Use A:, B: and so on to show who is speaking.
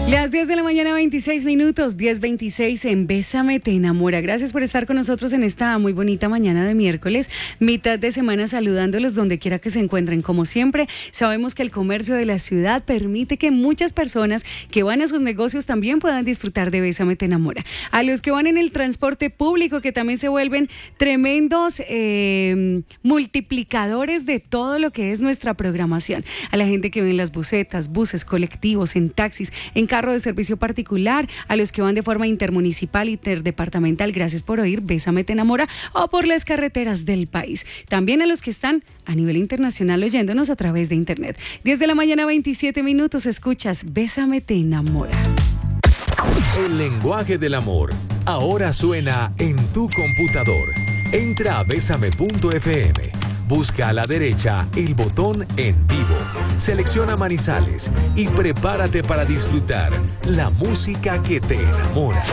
A: Las 10 de la mañana, 26 minutos, 10:26 en Bésame Te Enamora. Gracias por estar con nosotros en esta muy bonita mañana de miércoles, mitad de semana, saludándolos donde quiera que se encuentren. Como siempre, sabemos que el comercio de la ciudad permite que muchas personas que van a sus negocios también puedan disfrutar de Bésame Te Enamora. A los que van en el transporte público, que también se vuelven tremendos multiplicadores de todo lo que es nuestra programación. A la gente que ve en las busetas, buses colectivos, en taxis, en carro de servicio particular, a los que van de forma intermunicipal, interdepartamental, gracias por oír Bésame Te Enamora, o por las carreteras del país. También a los que están a nivel internacional oyéndonos a través de internet. 10 de la mañana, 27 minutos, escuchas Bésame Te Enamora.
B: El lenguaje del amor ahora suena en tu computador. Entra a besame.fm. Busca a la derecha el botón En Vivo, selecciona Manizales y prepárate para disfrutar la música que te enamora.